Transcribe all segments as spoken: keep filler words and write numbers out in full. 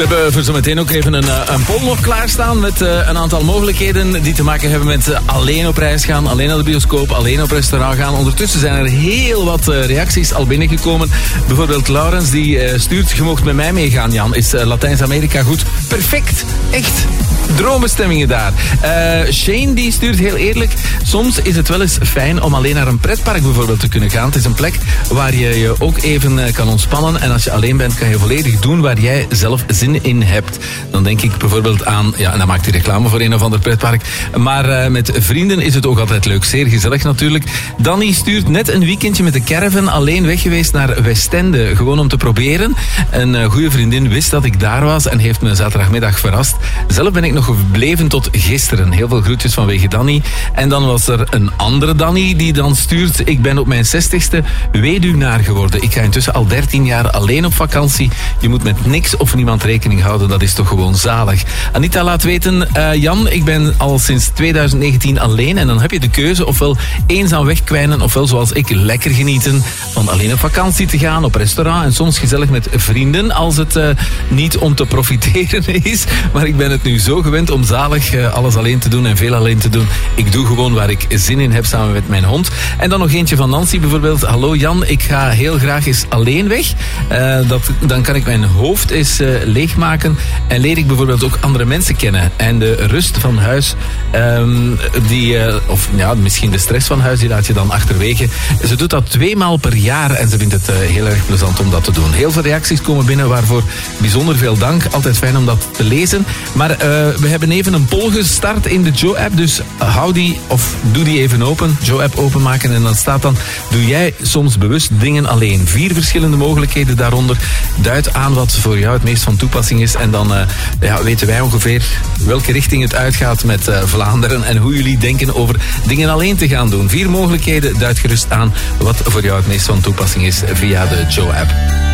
We hebben voor zometeen ook even een, een poll nog klaarstaan met uh, een aantal mogelijkheden die te maken hebben met uh, alleen op reis gaan, alleen naar de bioscoop, alleen op restaurant gaan. Ondertussen zijn er heel wat uh, reacties al binnengekomen. Bijvoorbeeld Laurens die uh, stuurt, je mocht met mij meegaan, Jan. Is uh, Latijns-Amerika goed? Perfect, echt. Droombestemmingen daar. Uh, Shane die stuurt heel eerlijk, soms is het wel eens fijn om alleen naar een pretpark bijvoorbeeld te kunnen gaan. Het is een plek waar je je ook even uh, kan ontspannen en als je alleen bent kan je volledig doen waar jij zelf zin in hebt. Dan denk ik bijvoorbeeld aan, ja, en dan maakt hij reclame voor een of ander pretpark, maar uh, met vrienden is het ook altijd leuk. Zeer gezellig natuurlijk. Danny stuurt net een weekendje met de caravan alleen weg geweest naar Westende, gewoon om te proberen. Een uh, goede vriendin wist dat ik daar was en heeft me zaterdagmiddag verrast. Zelf ben ik nog gebleven tot gisteren. Heel veel groetjes vanwege Danny. En dan was er een andere Danny die dan stuurt, ik ben op mijn zestigste weduwnaar geworden. Ik ga intussen al dertien jaar alleen op vakantie. Je moet met niks of niemand rekening houden. Dat is toch gewoon zalig. Anita laat weten, uh, Jan, ik ben al sinds twintig negentien alleen en dan heb je de keuze ofwel eenzaam wegkwijnen ofwel zoals ik lekker genieten van alleen op vakantie te gaan, op restaurant en soms gezellig met vrienden als het uh, niet om te profiteren is. Maar ik ben het nu zo gewend om zalig uh, alles alleen te doen en veel alleen te doen. Ik doe gewoon waar ik zin in heb samen met mijn hond. En dan nog eentje van Nancy bijvoorbeeld. Hallo Jan, ik ga heel graag eens alleen weg. Uh, dat, dan kan ik mijn hoofd eens uh, leegmaken en leer ik bijvoorbeeld ook andere mensen kennen. En de rust van huis, um, die, uh, of ja, misschien de stress van huis, die laat je dan achterwege. Ze doet dat twee maal per jaar en ze vindt het uh, heel erg plezant om dat te doen. Heel veel reacties komen binnen, waarvoor bijzonder veel dank. Altijd fijn om dat te lezen. Maar uh, we hebben even een poll gestart in de Joe-app, dus hou die of doe die even open. Joe-app openmaken en dan staat dan, doe jij soms bewust dingen alleen? Vier verschillende mogelijkheden daaronder. Duid aan wat voor jou het meest van toepassing is en dan uh, ja, weten wij ongeveer welke richting het uitgaat met uh, Vlaanderen en hoe jullie denken over dingen alleen te gaan doen. Vier mogelijkheden, duid gerust aan wat voor jou het meest van toepassing is via de Joe-app.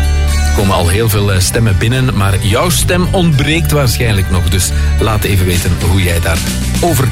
Er komen al heel veel stemmen binnen, maar jouw stem ontbreekt waarschijnlijk nog. Dus laat even weten hoe jij daarover